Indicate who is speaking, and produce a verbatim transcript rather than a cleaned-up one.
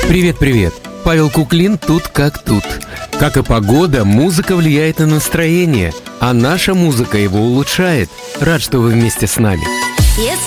Speaker 1: Привет-привет! Павел Куклин тут как тут. Как и погода, музыка влияет на настроение, а наша музыка его улучшает. Рад, что вы вместе с нами.
Speaker 2: Если